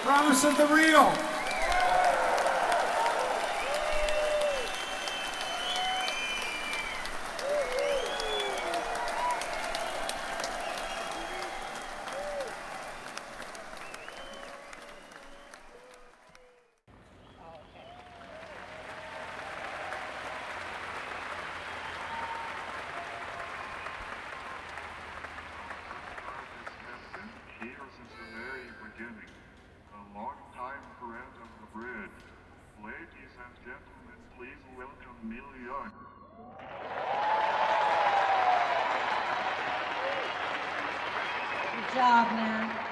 Promise of the real. Here since the very beginning, a long-time friend of the bridge. Ladies and gentlemen, please welcome Neil Young. Good job, man.